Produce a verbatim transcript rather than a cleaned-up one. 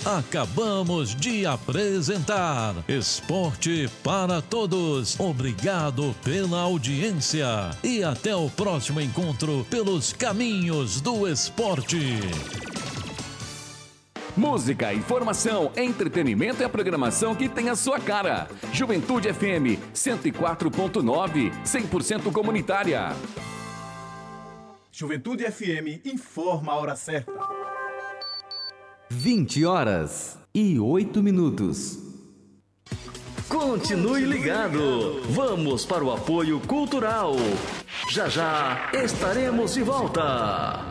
Acabamos de apresentar Esporte para Todos. Obrigado pela audiência e até o próximo encontro pelos caminhos do esporte. Música, informação, entretenimento e a programação que tem a sua cara. Juventude F M cento e quatro ponto nove, cem por cento comunitária. Juventude F M informa a hora certa. vinte horas e oito minutos. Continue ligado. Vamos para o apoio cultural. Já já estaremos de volta.